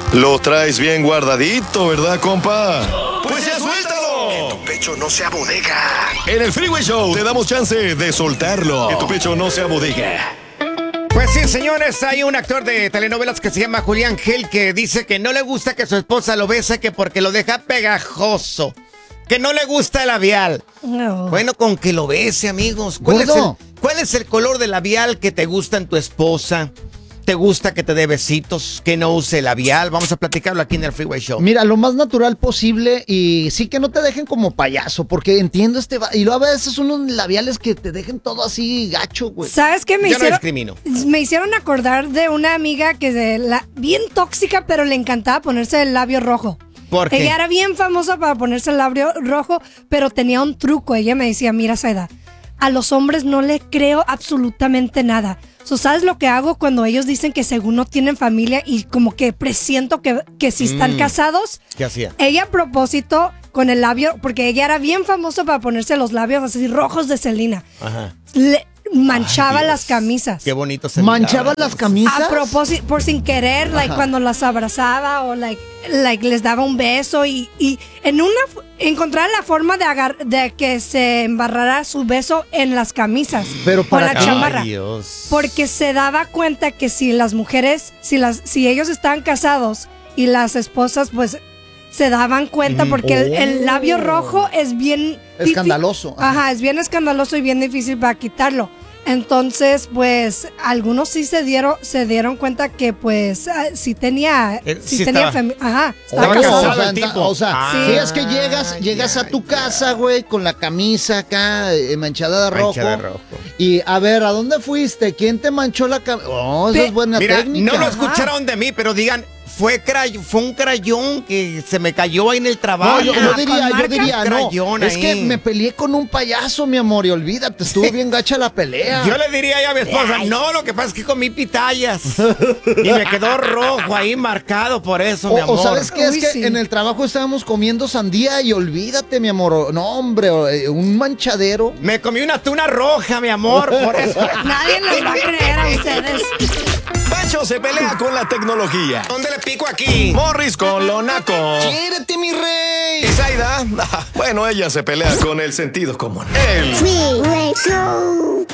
Lo traes bien guardadito, ¿verdad, compa? ¡Pues ya suéltalo! Que tu pecho no sea bodega. En el Freeway Show te damos chance de soltarlo. Que tu pecho no sea bodega. Pues sí, señores, hay un actor de telenovelas que se llama Julián Gil que dice que no le gusta que su esposa lo bese, que porque lo deja pegajoso, que no le gusta el labial. No. Bueno, con que lo bese, amigos. ¿Cuál es el color de labial que te gusta en tu esposa? ¿Te gusta que te dé besitos? ¿Que no use labial? Vamos a platicarlo aquí en el Freeway Show. Mira, lo más natural posible y sí que no te dejen como payaso, porque entiendo y luego a veces unos labiales que te dejen todo así gacho, güey. ¿Sabes qué? Yo no discrimino. Me hicieron acordar de una amiga bien tóxica, pero le encantaba ponerse el labio rojo. ¿Por qué? Ella era bien famosa para ponerse el labio rojo, pero tenía un truco. Ella me decía, mira, Saida, a los hombres no le creo absolutamente nada. ¿Sabes lo que hago cuando ellos dicen que según no tienen familia y como que presiento que si están casados? ¿Qué hacía? Ella a propósito con el labio, porque ella era bien famosa para ponerse los labios así rojos de Selena. Ajá. Le manchaba Ay, Dios. las camisas. Qué bonito se ¿Manchaba miraba. las camisas? A propósito, por sin querer, cuando las abrazaba o les daba un beso y encontrar la forma de que se embarrara su beso en las camisas. Pero o ¿para la qué? chamarra. Ay, Dios. Porque se daba cuenta que si las mujeres, si ellos estaban casados y las esposas, pues se daban cuenta porque el labio rojo es bien Escandaloso. Ajá, es bien escandaloso y bien difícil para quitarlo. Entonces, pues, algunos sí se dieron cuenta que, pues, sí tenía, sí tenía estaba. familia. Ajá, Estaba estaba casado. casado el tipo. O sea, Ah, si es que llegas a tu casa, güey, con la camisa acá manchada de rojo. Manchada de rojo. Y a ver, ¿a dónde fuiste? ¿Quién te manchó la camisa? Oh, esa es buena Mira, técnica. no lo escucharon de mí, pero digan, fue un crayón que se me cayó ahí en el trabajo. No, yo diría, no, crayón es ahí. que me peleé con un payaso, mi amor, y olvídate, estuvo bien gacha la pelea. Yo le diría a mi esposa, no, lo que pasa es que comí pitayas y me quedó rojo ahí marcado por eso, mi amor. O ¿sabes qué? Es Uy, que sí. en el trabajo estábamos comiendo sandía y olvídate, mi amor. No, hombre, un manchadero. Me comí una tuna roja, mi amor, por eso. Nadie les va a creer a ustedes. Pancho se pelea con la tecnología. ¿Dónde le pico aquí? Morris con lo naco. ¡Quiérete, mi rey! Y Zaida, bueno, ella se pelea con el sentido común. El Freeway Show.